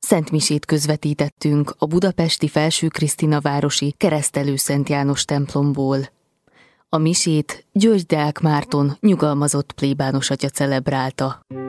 Szentmisét közvetítettünk a budapesti Felső Krisztinavárosi Keresztelő Szent János templomból. A misét György Deák Márton nyugalmazott plébános atya celebrálta.